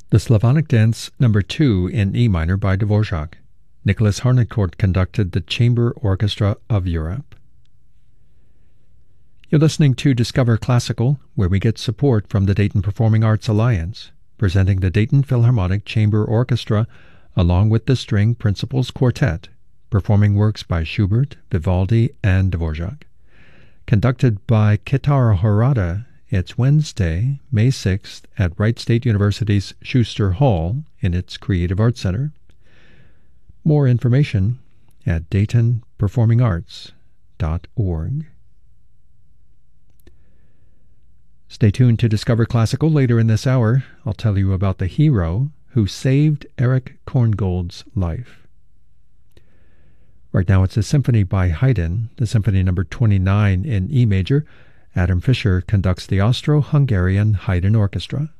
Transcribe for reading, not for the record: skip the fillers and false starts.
The Slavonic Dance No. 2 in E minor by Dvorak. Nicholas Harnoncourt conducted the Chamber Orchestra of Europe. You're listening to Discover Classical, where we get support from the Dayton Performing Arts Alliance, presenting the Dayton Philharmonic Chamber Orchestra along with the String Principals Quartet, performing works by Schubert, Vivaldi, and Dvorak. Conducted by Kitara Harada, it's Wednesday, May 6th at Wright State University's Schuster Hall in its Creative Arts Center. More information at DaytonPerformingArts.org. Stay tuned to Discover Classical. Later in this hour, I'll tell you about the hero who saved Erich Korngold's life. Right now it's a symphony by Haydn, the Symphony No. 29 in E major. Adam Fischer conducts the Austro-Hungarian Haydn Orchestra.